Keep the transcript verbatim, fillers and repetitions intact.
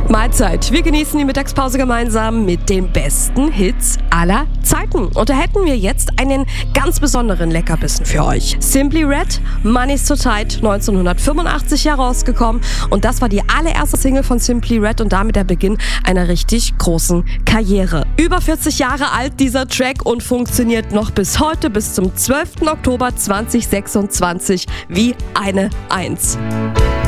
Mahlzeit. Wir genießen die Mittagspause gemeinsam mit den besten Hits aller Zeiten. Und da hätten wir jetzt einen ganz besonderen Leckerbissen für euch. Simply Red, Money's Too Tight, neunzehnhundertfünfundachtzig herausgekommen. Und das war die allererste Single von Simply Red und damit der Beginn einer richtig großen Karriere. Über vierzig Jahre alt dieser Track und funktioniert noch bis heute, bis zum zwölften Oktober zweitausendsechsundzwanzig wie eine Eins.